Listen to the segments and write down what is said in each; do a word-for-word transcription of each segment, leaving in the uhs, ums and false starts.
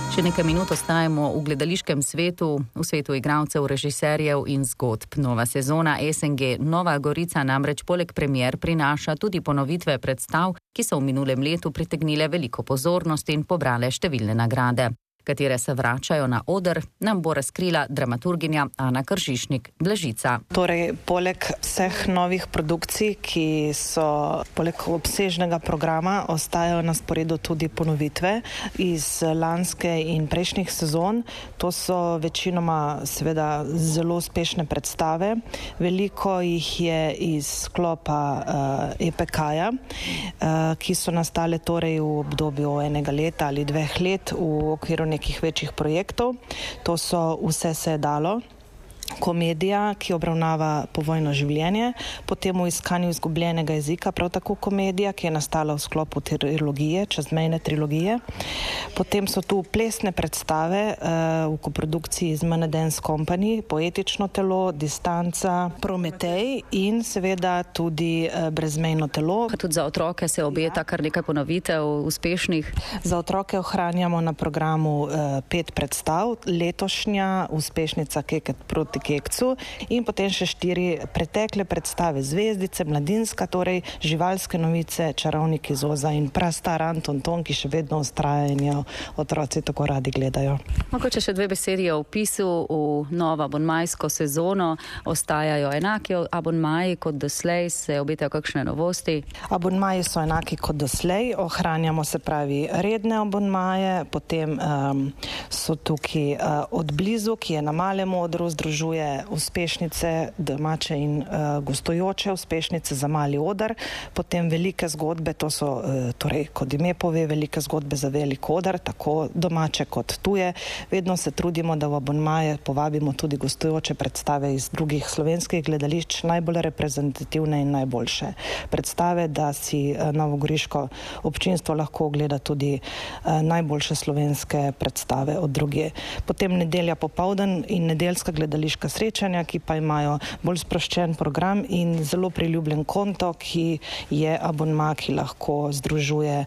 Še nekaj minut ostajamo v gledališkem svetu, v svetu igralcev, režiserjev in zgodb. Nova sezona S N G Nova Gorica namreč poleg premier prinaša tudi ponovitve predstav, ki so v minulem letu pritegnile veliko pozornosti in pobrale številne nagrade. Katere se vračajo na oder, nam bo razkrila dramaturginja Ana Kržišnik-Blažica. Torej, poleg vseh novih produkcij, ki so poleg obsežnega programa, ostajajo na sporedu tudi ponovitve iz lanske in prejšnjih sezon. To so večinoma seveda zelo uspešne predstave. Veliko jih je iz sklopa uh, E P K-ja, uh, ki so nastale torej v obdobju enega leta ali dveh let v okviru nekih večjih projektov. To so Vse se je dalo, komedija, ki obravnava povojno življenje, potem V iskanju izgubljenega jezika, prav tako komedija, ki je nastala v sklopu trilogije, čezmejne trilogije. Potem so tu plesne predstave uh, v koprodukciji z M N Dance Company, Poetično telo, Distanca, Prometej in seveda tudi uh, Brezmejno telo. Tudi za otroke se obeta kar nekaj ponovitev uspešnih. Za otroke ohranjamo na programu uh, pet predstav, letošnja uspešnica Keket proti Kekcu in potem še štiri pretekle predstave, Zvezdice, Mladinska, torej Živalske novice, Čarovniki z Oza in prastar Anton Ton, ki še vedno vztraja in jo otroci tako radi gledajo. Mogoče še dve besedi o vpisu v novo abonmajsko sezono. Ostajajo enaki abonmaji kot doslej, se obetajo kakšne novosti? Abonmaji so enaki kot doslej, ohranjamo se pravi redne abonmaje, potem um, so tukaj uh, Od blizu, ki je na malem odru, združuje uspešnice domače in uh, gostujoče, uspešnice za mali oder, potem velike zgodbe, to so uh, torej, kot ime pove, velike zgodbe za velik oder, tako domače kot tuje. Vedno se trudimo, da v abonmaje povabimo tudi gostujoče predstave iz drugih slovenskih gledališč, najbolj reprezentativne in najboljše predstave, da si uh, novogoriško občinstvo lahko ogleda tudi uh, najboljše slovenske predstave od druge. Potem nedelja popoldan in nedeljska gledališka srečanja, ki pa imajo bolj sproščen program in zelo priljubljen konto, ki je abonma, ki lahko združuje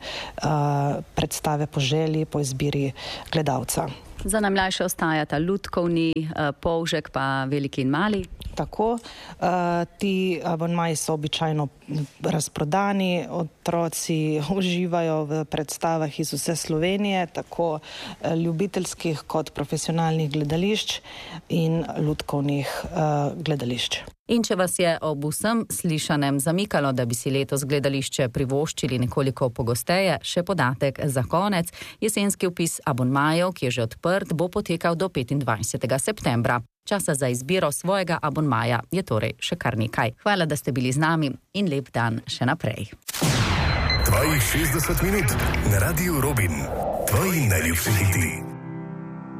uh, predstave po želji, po izbiri gledalca. Za najmlajše ostajata Lutkovni, Polžek pa Veliki in mali. Tako, uh, ti abonmaji so običajno razprodani, otroci uživajo v predstavah iz vse Slovenije, tako uh, ljubiteljskih kot profesionalnih gledališč in lutkovnih uh, gledališč. In če vas je ob vsem slišanem zamikalo, da bi si letos gledališče privoščili nekoliko pogosteje, še podatek za konec. Jesenski vpis abonmajev, ki je že odprt, bo potekal do petindvajsetega septembra. Časa za izbiro svojega abonmaja je torej še kar nekaj. Hvala, da ste bili z nami in lep dan še naprej. Tvojih šestdeset minut na Radiu Robin. Tvoji najljubši hiti.